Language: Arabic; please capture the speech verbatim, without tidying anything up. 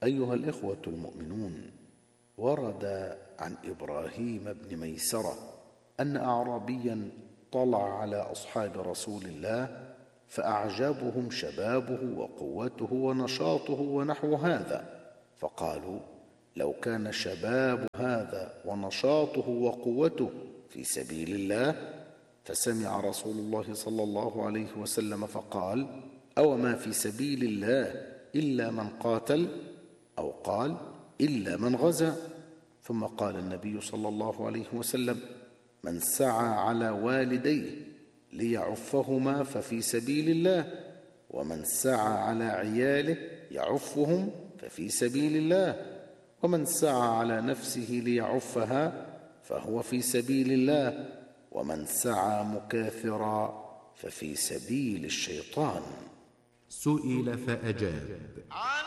أيها الإخوة المؤمنون، ورد عن إبراهيم بن ميسرة أن أعرابيا طلع على أصحاب رسول الله فأعجبهم شبابه وقوته ونشاطه ونحو هذا، فقالوا: لو كان شباب هذا ونشاطه وقوته في سبيل الله. فسمع رسول الله صلى الله عليه وسلم فقال: أو ما في سبيل الله إلا من قاتل، أو قال: إلا من غزا. ثم قال النبي صلى الله عليه وسلم: من سعى على والديه ليعفهما ففي سبيل الله، ومن سعى على عياله يعفهم ففي سبيل الله، ومن سعى على نفسه ليعفها فهو في سبيل الله، ومن سعى مكاثرا ففي سبيل الشيطان. سئل فأجاب: